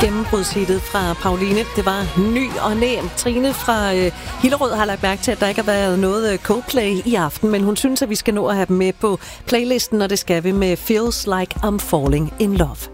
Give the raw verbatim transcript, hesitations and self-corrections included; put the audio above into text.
Gennembrudshittet fra Pauline. Det var Ny og Nem. Trine fra øh, Hillerød har lagt mærke til, at der ikke har været noget Coldplay i aften, men hun synes, at vi skal nå at have dem med på playlisten, og det skal vi med Feels Like I'm Falling in Love.